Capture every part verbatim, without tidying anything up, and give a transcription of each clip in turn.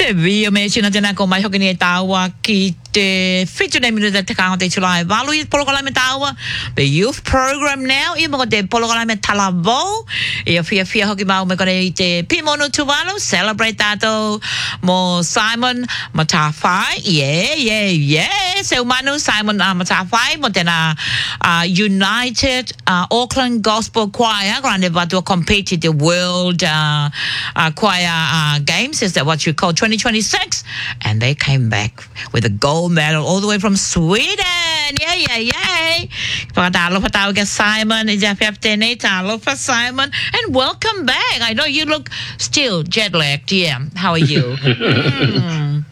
vi me china tena ko mai hoki ni tawa ki te fitu ne minu te ka te chulai valu i polokala me tawa the youth program now i mo te polokala me talavo i fia fia hoki mau me kone i te pimono tuvalu celebrate tato mo Simon Matafai yeah yeah yeah so manu Simon uh, Matafai mo tena uh, United uh, Auckland Gospel Choir grande vatu compete the world uh, uh, choir uh, games is that what you call twenty twenty-six and they came back with a gold medal all the way from Sweden. Yeah, yeah, yeah. Patalo patao ke Simon, talo for Simon, and welcome back. I know you look still jet lagged. Yeah, how are you? mm.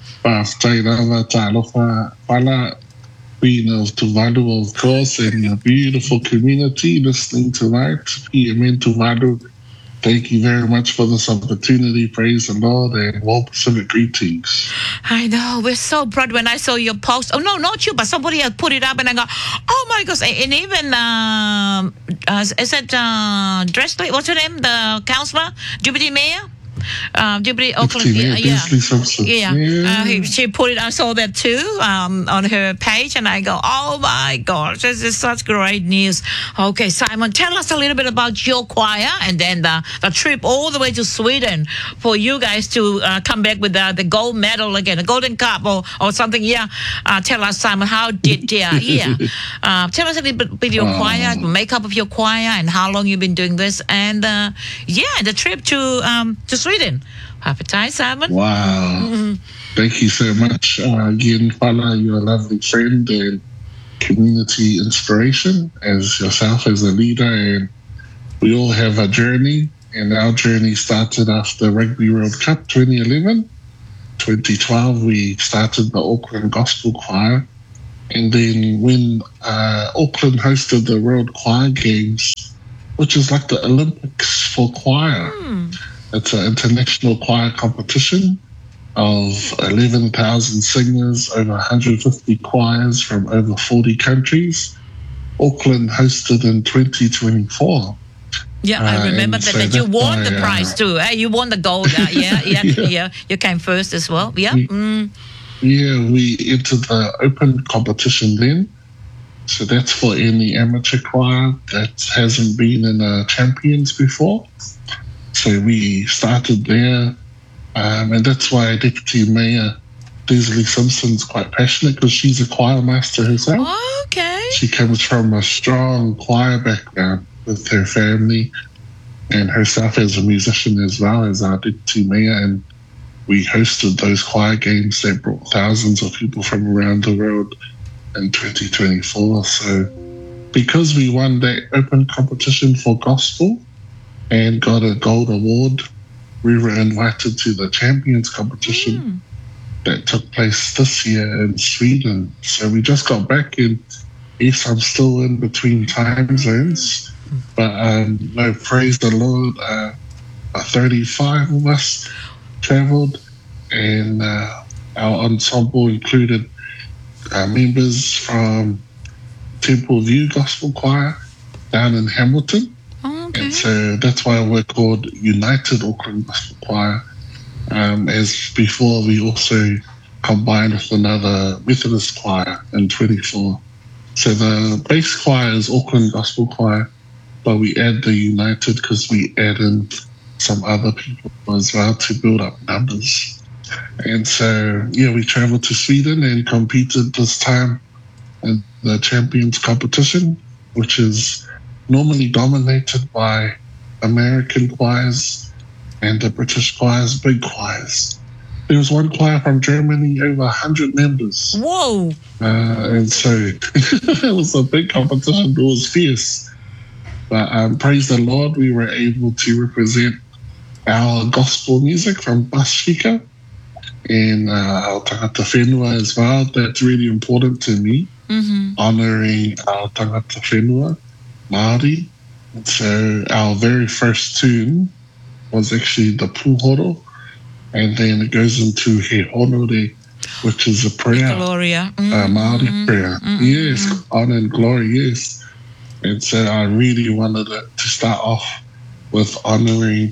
Queen of Tuvalu, of course, and a beautiful community listening tonight. P M N Tuvalu. Thank you very much for this opportunity. Praise the Lord and warm Pacific greetings. I know. We're so proud when I saw your post. Oh, no, not you, but somebody had put it up and I go, oh my gosh. And even, uh, uh, is it uh, Dressley? What's her name? The counselor? Deputy Mayor? Uh, Deputy Auckland, yeah, yeah, yeah. yeah. Uh, he, she put it. I saw that too um, on her page, and I go, "Oh my gosh, this is such great news." Okay, Simon, tell us a little bit about your choir, and then the, the trip all the way to Sweden for you guys to uh, come back with the, the gold medal again, a golden cup or, or something. Yeah, uh, tell us, Simon, how did yeah, yeah. Uh, tell us a little bit about your choir, the makeup of your choir, and how long you've been doing this, and uh, yeah, the trip to um, to Sweden. Happy time, Simon. Wow. Mm-hmm. Thank you so much. Uh, again, Fala, you're a lovely friend and community inspiration as yourself as a leader. And we all have a journey. And our journey started after Rugby World Cup twenty eleven. twenty twelve, we started the Auckland Gospel Choir. And then when uh, Auckland hosted the World Choir Games, which is like the Olympics for choir, mm. It's an international choir competition of eleven thousand singers, over one hundred fifty choirs from over forty countries. Auckland hosted in twenty twenty-four. Yeah, I remember uh, that, so that you won the prize uh, too. Eh? You won the gold. Uh, yeah, yeah, yeah, yeah. You came first as well. Yeah. We, mm. Yeah, we entered the open competition then. So that's for any amateur choir that hasn't been in a champions before. So we started there, um, and that's why Deputy Mayor Leslie Simpson's quite passionate because she's a choir master herself. Oh, okay. She comes from a strong choir background with her family and herself as a musician as well as our Deputy Mayor. And we hosted those choir games that brought thousands of people from around the world in twenty twenty-four. So because we won that open competition for gospel and got a gold award, we were invited to the Champions competition mm. that took place this year in Sweden. So we just got back in. Yes, I'm still in between time zones, but um, no, praise the Lord. Uh, thirty-five of us travelled, and uh, our ensemble included uh, members from Temple View Gospel Choir down in Hamilton. Okay. And so that's why we're called United Auckland Gospel Choir. Um, as before, we also combined with another Methodist choir in twenty-four. So the base choir is Auckland Gospel Choir, but we add the United because we add in some other people as well to build up numbers. And so, yeah, we traveled to Sweden and competed this time in the Champions competition, which is normally dominated by American choirs and the British choirs, big choirs. There was one choir from Germany, over one hundred members. Whoa! Uh, and so it was a big competition. It was fierce. But um, praise the Lord, we were able to represent our gospel music from Pasifika and uh, our tangata whenua as well. That's really important to me, mm-hmm. honouring our tangata whenua, Māori. And so our very first tune was actually the Puhoro, and then it goes into He Honore, which is a prayer, Gloria. Mm-hmm. a Māori prayer. Mm-hmm. Yes, honour and glory, yes. And so I really wanted it to start off with honouring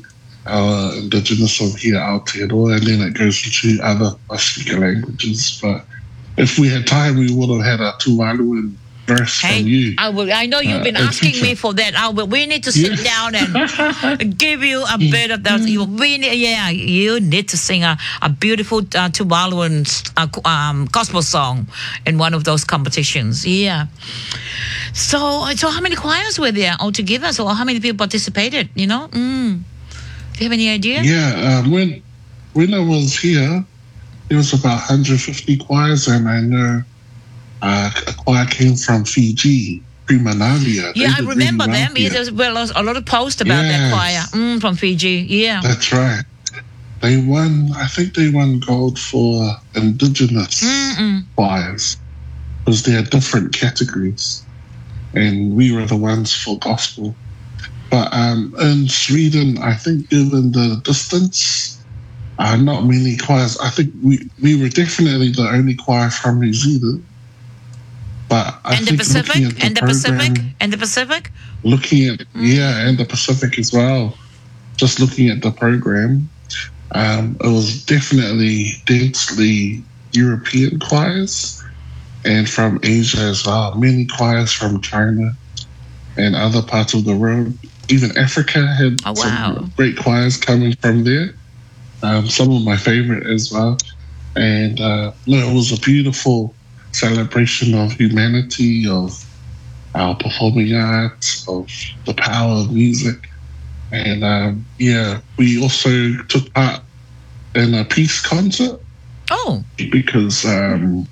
our indigenous of here, Aotearoa, and then it goes into other Pasifika languages. But if we had time, we would have had a Tuvaluan verse Hey, from you. I, will, I know you've Uh, been in asking me future. for that. I will, we need to sit Yeah. down and give you a bit of those. You, we, need- yeah, you need to sing a, a beautiful uh, Tuvaluan uh, um, gospel song in one of those competitions. Yeah. So, so how many choirs were there altogether? So, how many people participated? You know, mm. Do you have any idea? Yeah, um, when when I was here, there was about one hundred fifty choirs, and I know uh, a choir came from Fiji, Prima Navia. They Yeah, I did remember really well them. here. There's well, a lot of posts about that Yes. choir mm, from Fiji. Yeah. That's right. They won, I think they won gold for Indigenous Mm-mm. choirs, because there are different categories, and we were the ones for gospel. But um, in Sweden, I think given the distance, uh, not many choirs. I think we, we were definitely the only choir from New Zealand. But I And the think Pacific, looking at the and the program, Pacific, and the Pacific. looking at yeah, and the Pacific as well. Just looking at the program, um, it was definitely densely European choirs, and from Asia as well. Many choirs from China and other parts of the world. Even Africa had Oh, wow. some great choirs coming from there. Um, some of my favorite as well. And uh, no, it was a beautiful celebration of humanity, of our performing arts, of the power of music. And um, yeah, we also took part in a peace concert Oh, because um,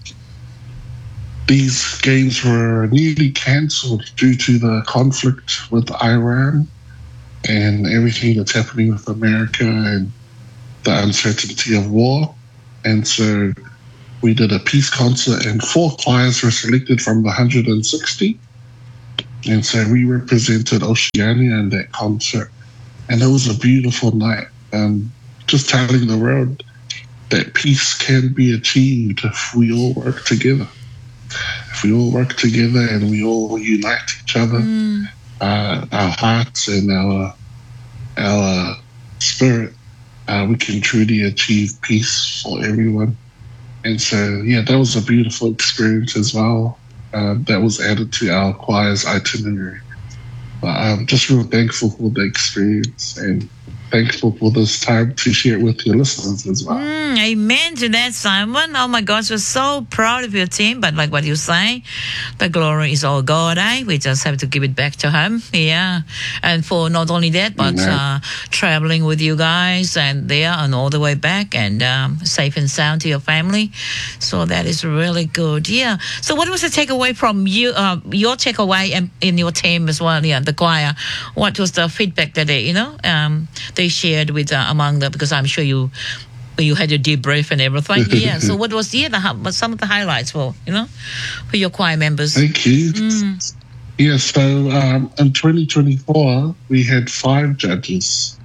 these games were nearly cancelled due to the conflict with Iran and everything that's happening with America and the uncertainty of war. And so we did a peace concert, and four choirs were selected from the one hundred sixty. And so we represented Oceania in that concert. And it was a beautiful night, um, just telling the world that peace can be achieved if we all work together. If we all work together and we all unite each other, mm. uh, our hearts and our our spirit, uh, we can truly achieve peace for everyone. And so, yeah, that was a beautiful experience as well. Uh, that was added to our choir's itinerary. But I'm just real thankful for the experience and thankful for this time to share it with your listeners as well. Mm, amen to that, Simon. Oh my gosh, we're so proud of your team. But like what you say, the glory is all God, eh? We just have to give it back to Him. Yeah. And for not only that, but Amen. uh, traveling with you guys and there and all the way back and um, safe and sound to your family. So that is really good. Yeah. So what was the takeaway from you, uh, your takeaway and in your team as well? Yeah, the choir. What was the feedback that they, you know, um, they shared with uh, among them? Because I'm sure you you had your debrief and everything. Yeah. So what was yeah the hi- what some of the highlights for you know for your choir members? Thank you. Mm. Yeah, so um, in twenty twenty-four, we had five judges.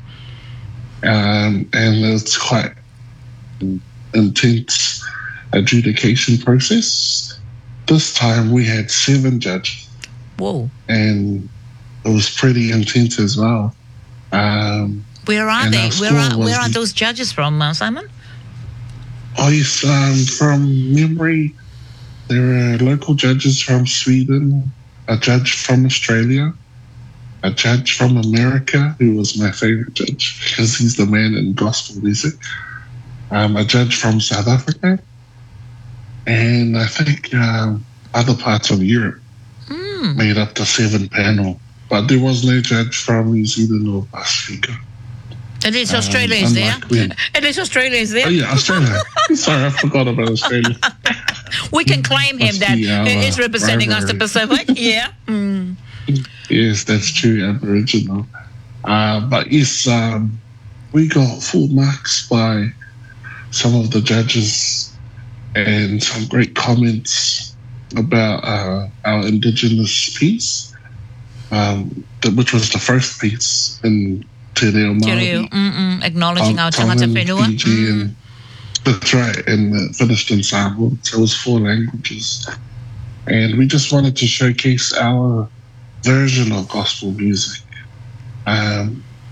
Um, and it's quite an intense adjudication process. This time we had seven judges. Whoa. And it was pretty intense as well. Um, Where are and they? our Where score are was where are the- those judges from, uh, Simon? oh, yes, um, from memory, there are local judges from Sweden, a judge from Australia, a judge from America, who was my favorite judge because he's the man in gospel music, um, a judge from South Africa, and I think um, other parts of Europe Mm. made up the seven panel. But there was no judge from New Zealand or Pacifica. At least Um, Australia is there. unlike when- At least Australia is there. Oh yeah, Australia. Sorry, I forgot about Australia. We can claim him Must that be our he is representing us, the rivalry. Pacific. Yeah. Mm. Yes, that's true, Aboriginal. Uh, but yes, um, we got full marks by some of the judges and some great comments about uh, our Indigenous piece, um, th- which was the first piece in Te Reo Te Māori. Reo, mm-mm, acknowledging our Tongan, tangata whenua. Fiji, Mm. and that's right, and uh, finished in Samoan. So it was four languages, and we just wanted to showcase our version of gospel music. Um,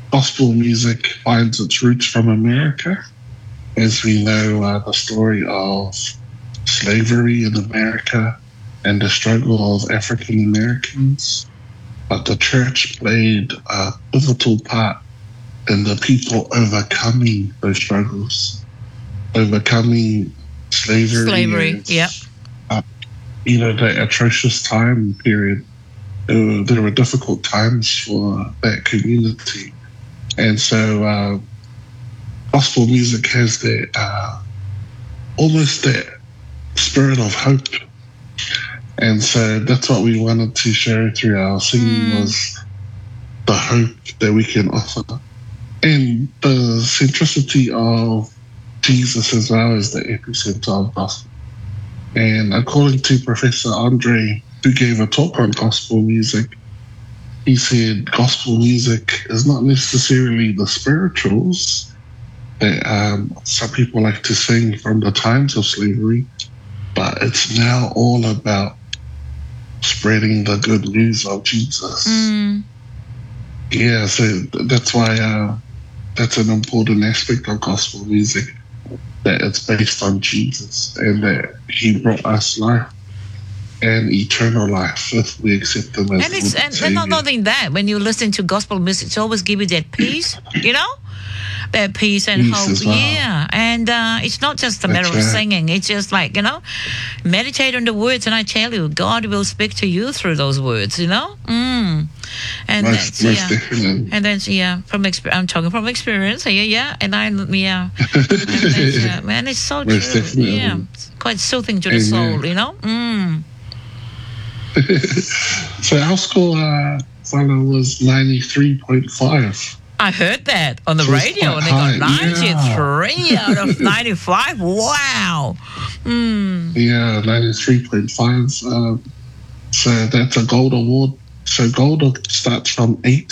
gospel music finds its roots from America. As we know, uh, the story of slavery in America and the struggle of African Americans. But the church played a pivotal part in the people overcoming those struggles, overcoming slavery. Slavery, and, yep. Uh, you know, the atrocious time period. There were, there were difficult times for that community. And so uh, gospel music has that, uh, almost that spirit of hope. And so that's what we wanted to show through our singing mm. was the hope that we can offer. And the centricity of Jesus as well as the epicenter of gospel. And according to Professor Andre, who gave a talk on gospel music, he said gospel music is not necessarily the spirituals that um, some people like to sing from the times of slavery, but it's now all about spreading the good news of Jesus. Mm. Yeah, so that's why uh, that's an important aspect of gospel music, that it's based on Jesus and that he brought us life and eternal life if we accept him as and it's and, and not only that, when you listen to gospel music, it always give you that peace, you know, that peace and peace hope. Well. Yeah, and uh, it's not just a matter That's of right. singing. It's just like, you know, meditate on the words, and I tell you, God will speak to you through those words. You know, mm. and most, that's most yeah, definitely. and that's yeah from exp- I'm talking from experience. Yeah, yeah, and I yeah, and that's, yeah, man, it's so most true. Definitely. Yeah, it's quite soothing to the Amen. soul. You know. Mm. So our score, uh, follow was ninety-three point five. I heard that on the So it's radio, and quite they got high, ninety-three yeah. out of ninety-five. Wow. Mm. Yeah, ninety-three point five. Um, so that's a gold award. So gold starts from eight